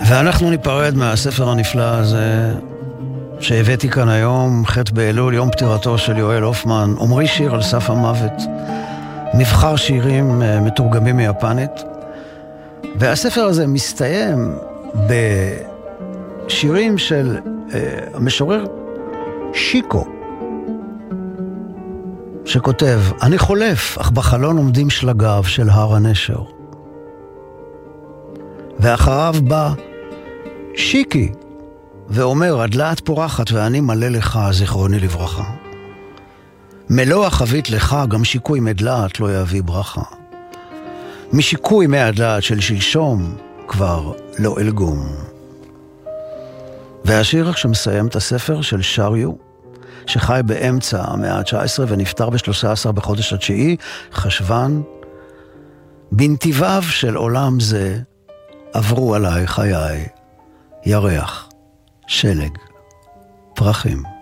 ואנחנו ניפרד מהספר הנפלא הזה שהבאתי כאן היום, ח' באלול, יום פטירתו של יואל הופמן, אומרי שיר על סף המוות, מבחר שירים מתורגמים מיפנית. והספר הזה מסתיים בשירים של המשורר שיקו, שכותב, אני חולף, אך בחלון עומדים שלגיו של הר הנשר. ואחריו בא שיקי, ואומר, הדלת פורחת ואני מלא לך, זיכרוני לברכה. מלוא החבית לך, גם שיקוי מדלת לא יביא ברכה. משיקוי מהדלת של שלשום, כבר לא אלגום. והשיר שמסיים את הספר של שריו, שחי באמצע המאה ה-19 ונפטר ב-13 בחודש התשיעי, חשוון, בנתיביו של עולם זה, עברו עליי חיי, ירח, שלג, פרחים.